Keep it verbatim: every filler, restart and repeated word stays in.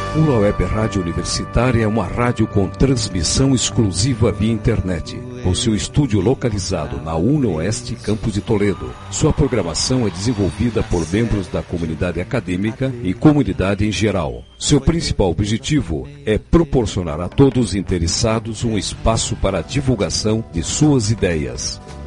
Uma web rádio universitária é uma rádio com transmissão exclusiva via internet, com seu estúdio localizado na UNOeste, Campus de Toledo. Sua programação é desenvolvida por membros da comunidade acadêmica e comunidade em geral. Seu principal objetivo é proporcionar a todos interessados um espaço para a divulgação de suas ideias.